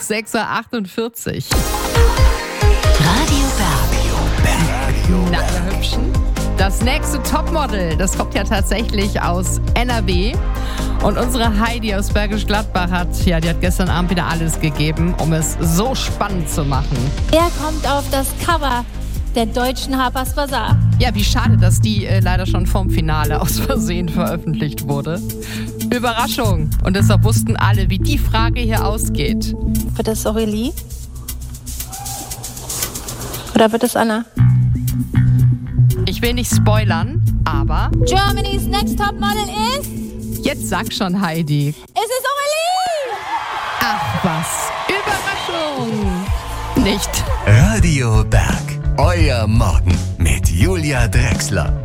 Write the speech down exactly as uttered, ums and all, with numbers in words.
sechs Uhr achtundvierzig. Radio Berg. Na, ihr Hübschen. Das nächste Topmodel, das kommt ja tatsächlich aus N R W. Und unsere Heidi aus Bergisch Gladbach hat, ja, die hat gestern Abend wieder alles gegeben, um es so spannend zu machen. Er kommt auf das Cover der deutschen Harper's Bazaar. Ja, wie schade, dass die äh, leider schon vom Finale aus Versehen veröffentlicht wurde. Überraschung. Und deshalb wussten alle, wie die Frage hier ausgeht. Wird das Aurelie? Oder wird es Anna? Ich will nicht spoilern, aber Germany's Next Top Model ist... jetzt sag schon, Heidi. Es ist Aurelie! Ach was, Überraschung. Nicht. Radio Berg. Euer Morgen mit Julia Drechsler.